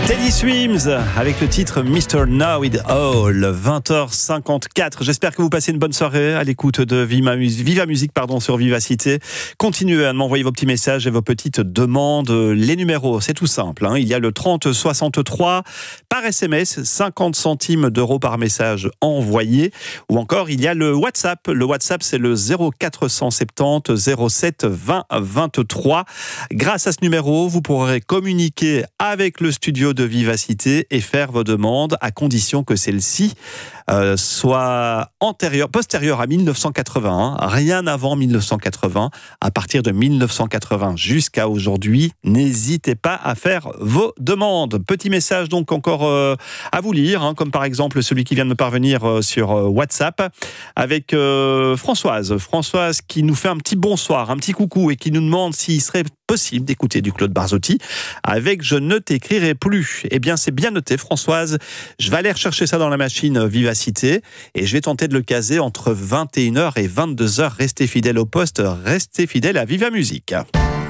Teddy Swims avec le titre Mr. Know It All, 20h54. J'espère que vous passez une bonne soirée à l'écoute de Viva Musique sur Vivacité. Continuez à m'envoyer vos petits messages et vos petites demandes. Les numéros, c'est tout simple. Il y a le 30 63 par SMS, 50 centimes d'euros par message envoyé. Ou encore, il y a le WhatsApp. Le WhatsApp, c'est le 0470 07 20 23. Grâce à ce numéro, vous pourrez communiquer avec le studio de Vivacité et faire vos demandes à condition que celle-ci soit postérieure à 1981, rien avant 1980. À partir de 1980 jusqu'à aujourd'hui, n'hésitez pas à faire vos demandes. Petit message donc encore à vous lire, comme par exemple celui qui vient de me parvenir sur WhatsApp avec Françoise qui nous fait un petit bonsoir, un petit coucou et qui nous demande s'il serait possible d'écouter du Claude Barzotti avec Je ne t'écrirai plus. Eh bien, c'est bien noté, Françoise. Je vais aller rechercher ça dans la machine Vivacité et je vais tenter de le caser entre 21h et 22h. Restez fidèles au poste, restez fidèles à Viva Musique.